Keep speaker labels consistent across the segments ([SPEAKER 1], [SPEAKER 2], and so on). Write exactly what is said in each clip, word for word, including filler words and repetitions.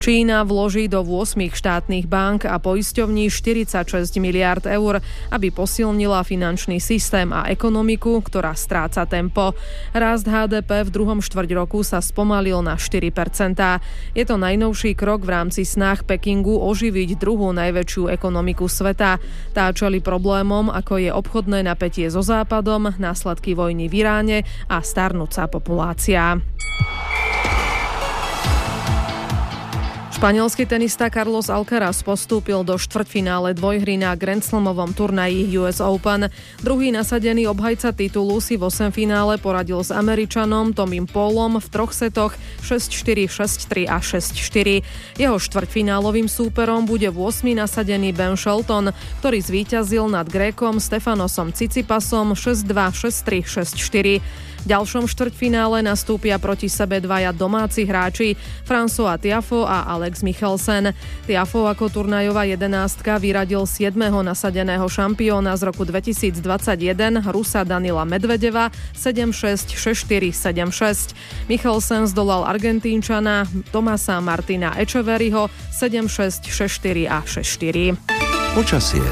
[SPEAKER 1] Čína vloží do ôsmich štátnych bank a poisťovní štyridsaťšesť miliárd eur, aby posilnila finančný systém a ekonomiku, ktorá stráca tempo. Rast há dé pé v druhom štvrťroku sa spomalil na štyri percentá. Je to najnovší krok v rámci snah Pekingu oživiť druhú najväčšiu ekonomiku sveta. Tá čelí problémom, ako je obchodné napätie so Západom, následky vojny v Iráne a starnúca populácia. Španielský tenista Carlos Alcaraz postúpil do štvrťfinále dvojhry na Grand Slamovom turnaji ú es Open. Druhý nasadený obhajca titulu si v osemfinále poradil s Američanom Tomím Paulom v troch setoch šesť štyri, šesť tri a šesť štyri. Jeho štvrťfinálovým súperom bude ôsmy nasadený Ben Shelton, ktorý zvíťazil nad Grékom Stefanosom Tsitsipasom šesť dva, šesť tri, šesť štyri. V ďalšom štvrťfinále nastúpia proti sebe dvaja domáci hráči François Tiafoe a Alex Michelsen. Tiafoe ako turnajová jedenástka vyradil siedmeho nasadeného šampióna z roku dvetisícdvadsaťjeden Rusa Danila Medvedeva sedem šesť, šesť štyri, sedem šesť. Michelsen zdolal Argentínčana Tomasa Martina Echeverryho sedem šesť, šesť štyri a šesť štyri.
[SPEAKER 2] Počasie.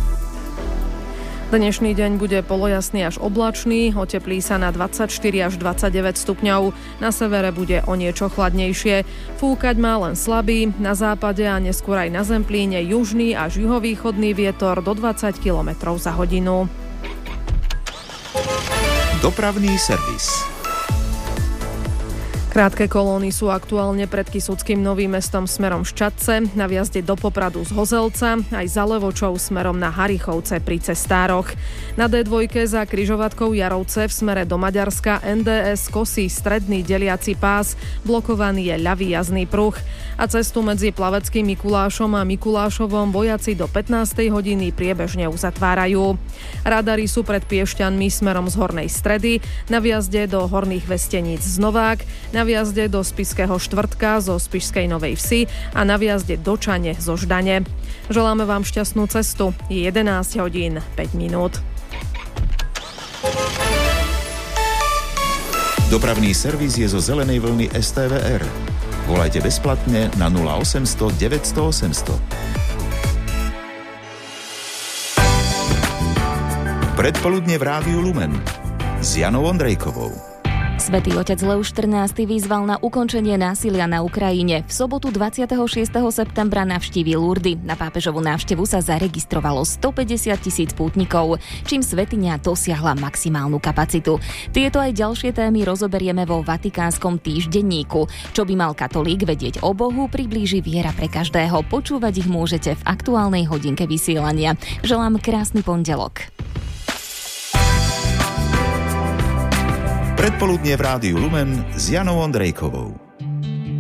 [SPEAKER 1] Dnešný deň bude polojasný až oblačný, oteplí sa na dvadsaťštyri až dvadsaťdeväť stupňov, na severe bude o niečo chladnejšie. Fúkať má len slabý, na západe a neskôr aj na Zemplíne južný až juhovýchodný vietor do dvadsať kilometrov za hodinu.
[SPEAKER 2] Dopravný servis.
[SPEAKER 1] Krátke kolóny sú aktuálne pred Kysuckým Novým Mestom smerom Ščadce, na vjazde do Popradu z Hozelca, aj za Levočou smerom na Harichovce pri cestároch. Na dé dva za križovatkou Jarovce v smere do Maďarska en dé es kosí stredný deliaci pás, blokovaný je ľavý jazdný pruh. A cestu medzi Plaveckým Mikulášom a Mikulášovom vojaci do pätnástej hodiny priebežne uzatvárajú. Radary sú pred Piešťanmi smerom z Hornej Stredy, na vjazde do Horných Vesteníc z Novák, na vjazde do Spišského Štvrtka zo Spišskej Novej Vsi a na vjazde do Čane zo Ždane. Želáme vám šťastnú cestu. Je jedenásť hodín päť minút.
[SPEAKER 2] Dopravný servis je zo zelenej vlny es té vé er. Volajte bezplatne na nula osemsto deväťsto osemsto. Predpoludne v Rádiu Lumen s Janou Ondrejkovou.
[SPEAKER 3] Svätý otec Leoš štrnásty vyzval na ukončenie násilia na Ukrajine. V sobotu dvadsiateho šiesteho septembra navštívil Lurdy. Na pápežovú návštevu sa zaregistrovalo stopäťdesiat tisíc pútnikov, čím svätyňa dosiahla maximálnu kapacitu. Tieto aj ďalšie témy rozoberieme vo Vatikánskom týždenníku. Čo by mal katolík vedieť o Bohu, priblíži Viera pre každého. Počúvať ich môžete v aktuálnej hodinke vysielania. Želám krásny pondelok.
[SPEAKER 2] Predpoludnie v Rádiu Lumen s Janou Ondrejkovou.